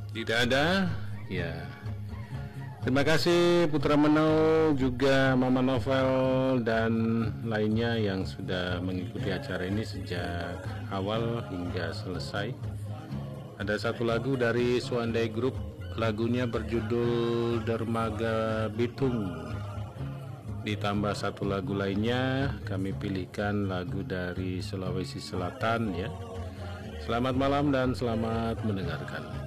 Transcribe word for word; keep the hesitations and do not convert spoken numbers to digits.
Tidak ada, ya. Terima kasih Putra Menau, juga Mama Novel dan lainnya yang sudah mengikuti acara ini sejak awal hingga selesai. Ada satu lagu dari Suandai Group, lagunya berjudul Dermaga Bitung. Ditambah satu lagu lainnya, kami pilihkan lagu dari Sulawesi Selatan ya. Selamat malam dan selamat mendengarkan.